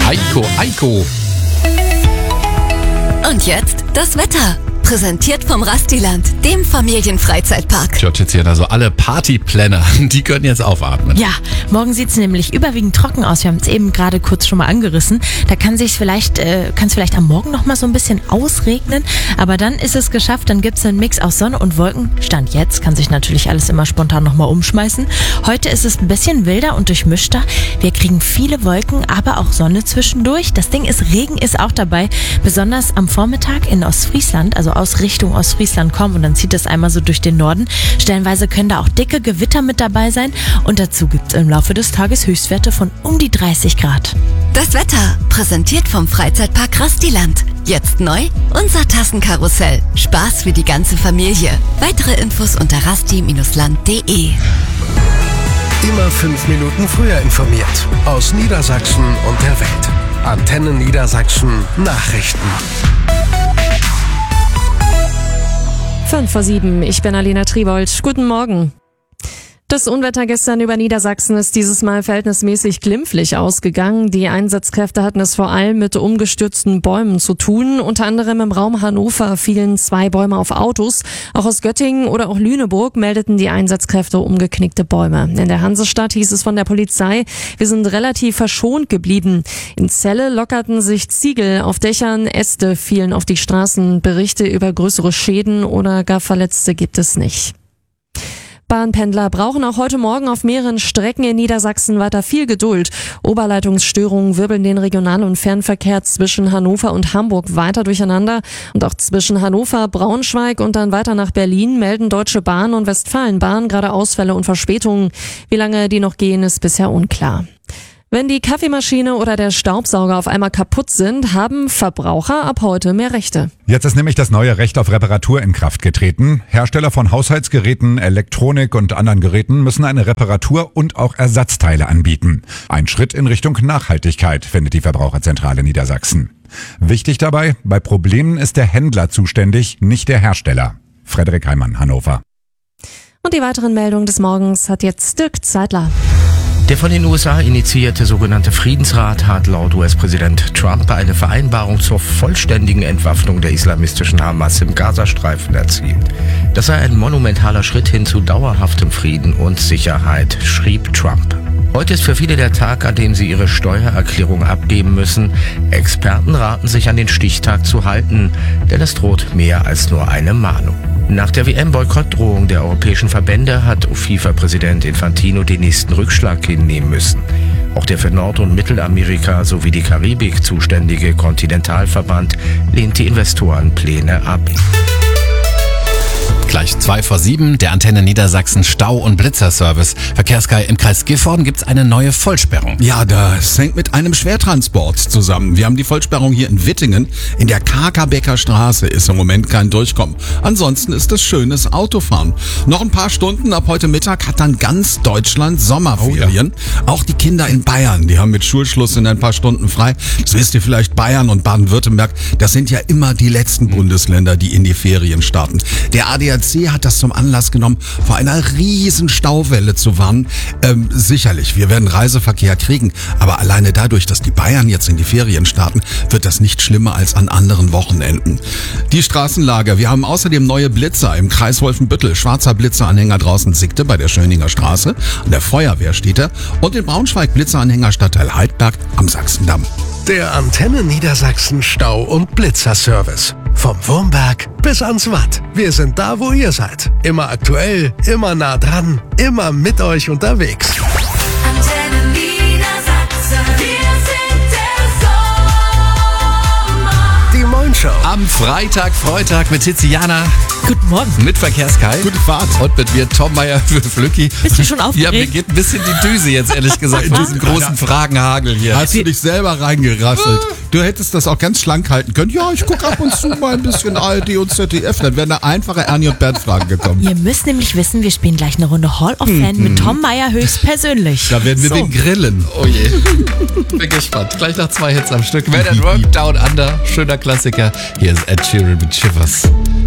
Eiko. Und jetzt das Wetter. Präsentiert vom Rastiland, dem Familienfreizeitpark. Tiziana, also alle Partyplanner, die können jetzt aufatmen. Ja, morgen sieht es nämlich überwiegend trocken aus. Wir haben es eben gerade kurz schon mal angerissen. Da kann es vielleicht am Morgen noch mal so ein bisschen ausregnen. Aber dann ist es geschafft. Dann gibt es einen Mix aus Sonne und Wolken. Stand jetzt, kann sich natürlich alles immer spontan noch mal umschmeißen. Heute ist es ein bisschen wilder und durchmischter. Wir kriegen viele Wolken, aber auch Sonne zwischendurch. Das Ding ist, Regen ist auch dabei. Besonders am Vormittag in Ostfriesland, also aus Richtung Ostfriesland kommen und dann zieht es einmal so durch den Norden. Stellenweise können da auch dicke Gewitter mit dabei sein und dazu gibt es im Laufe des Tages Höchstwerte von um die 30 Grad. Das Wetter, präsentiert vom Freizeitpark Rastiland. Jetzt neu, unser Tassenkarussell. Spaß für die ganze Familie. Weitere Infos unter rasti-land.de. Immer 5 Minuten früher informiert. Aus Niedersachsen und der Welt. Antenne Niedersachsen Nachrichten. 5:07, ich bin Alina Triebold. Guten Morgen. Das Unwetter gestern über Niedersachsen ist dieses Mal verhältnismäßig glimpflich ausgegangen. Die Einsatzkräfte hatten es vor allem mit umgestürzten Bäumen zu tun. Unter anderem im Raum Hannover fielen 2 Bäume auf Autos. Auch aus Göttingen oder auch Lüneburg meldeten die Einsatzkräfte umgeknickte Bäume. In der Hansestadt hieß es von der Polizei, wir sind relativ verschont geblieben. In Celle lockerten sich Ziegel auf Dächern, Äste fielen auf die Straßen. Berichte über größere Schäden oder gar Verletzte gibt es nicht. Bahnpendler brauchen auch heute Morgen auf mehreren Strecken in Niedersachsen weiter viel Geduld. Oberleitungsstörungen wirbeln den Regional- und Fernverkehr zwischen Hannover und Hamburg weiter durcheinander. Und auch zwischen Hannover, Braunschweig und dann weiter nach Berlin melden Deutsche Bahn und Westfalenbahn gerade Ausfälle und Verspätungen. Wie lange die noch gehen, ist bisher unklar. Wenn die Kaffeemaschine oder der Staubsauger auf einmal kaputt sind, haben Verbraucher ab heute mehr Rechte. Jetzt ist nämlich das neue Recht auf Reparatur in Kraft getreten. Hersteller von Haushaltsgeräten, Elektronik und anderen Geräten müssen eine Reparatur und auch Ersatzteile anbieten. Ein Schritt in Richtung Nachhaltigkeit, findet die Verbraucherzentrale Niedersachsen. Wichtig dabei, bei Problemen ist der Händler zuständig, nicht der Hersteller. Frederik Heimann, Hannover. Und die weiteren Meldungen des Morgens hat jetzt Dirk Zeitler. Der von den USA initiierte sogenannte Friedensrat hat laut US-Präsident Trump eine Vereinbarung zur vollständigen Entwaffnung der islamistischen Hamas im Gazastreifen erzielt. Das sei ein monumentaler Schritt hin zu dauerhaftem Frieden und Sicherheit, schrieb Trump. Heute ist für viele der Tag, an dem sie ihre Steuererklärung abgeben müssen. Experten raten sich an den Stichtag zu halten, denn es droht mehr als nur eine Mahnung. Nach der WM-Boykottdrohung der europäischen Verbände hat FIFA-Präsident Infantino den nächsten Rückschlag hinnehmen müssen. Auch der für Nord- und Mittelamerika sowie die Karibik zuständige Kontinentalverband lehnt die Investorenpläne ab. Gleich 6:55, der Antenne Niedersachsen Stau- und Blitzerservice. Verkehrskai, im Kreis Gifhorden gibt's eine neue Vollsperrung. Ja, das hängt mit einem Schwertransport zusammen. Wir haben die Vollsperrung hier in Wittingen. In der Kakerbecker Straße ist im Moment kein Durchkommen. Ansonsten ist es schönes Autofahren. Noch ein paar Stunden, ab heute Mittag hat dann ganz Deutschland Sommerferien. Auch die Kinder in Bayern, die haben mit Schulschluss in ein paar Stunden frei. Das wisst ihr vielleicht, Bayern und Baden-Württemberg, das sind ja immer die letzten Bundesländer, die in die Ferien starten. Der ADAC hat das zum Anlass genommen, vor einer riesen Stauwelle zu warnen. Sicherlich, wir werden Reiseverkehr kriegen, aber alleine dadurch, dass die Bayern jetzt in die Ferien starten, wird das nicht schlimmer als an anderen Wochenenden. Die Straßenlage, wir haben außerdem neue Blitzer im Kreis Wolfenbüttel, schwarzer Blitzeranhänger draußen Sickte bei der Schöninger Straße, an der Feuerwehr steht er, und in Braunschweig Blitzeranhänger Stadtteil Heidberg am Sachsendamm. Der Antenne Niedersachsen Stau- und Blitzerservice. Vom Wurmberg bis ans Watt. Wir sind da, wo ihr seid. Immer aktuell, immer nah dran, immer mit euch unterwegs. Antenne Niedersachsen, wir sind der Sommer. Die Moin-Show. Am Freitag mit Tiziana. Guten Morgen. Mit Verkehrskai. Gute Fahrt. Und mit mir, Tom Meyer-Flücki. Bist du schon aufgeregt? Ja, mir geht ein bisschen die Düse jetzt, ehrlich gesagt, in diesen großen Fragenhagel hier. Hast du dich selber reingerasselt? Du hättest das auch ganz schlank halten können. Ja, ich gucke ab und zu mal ein bisschen ARD und ZDF. Dann wären da einfache Ernie und Bert Fragen gekommen. Ihr müsst nämlich wissen, wir spielen gleich eine Runde Hall of Fame mit Tom Meyer höchstpersönlich. Da werden wir den grillen. Oh je. Bin gespannt. Gleich noch 2 Hits am Stück. Man at Work, Down Under. Schöner Klassiker. Hier ist Ed Sheeran mit Shivers.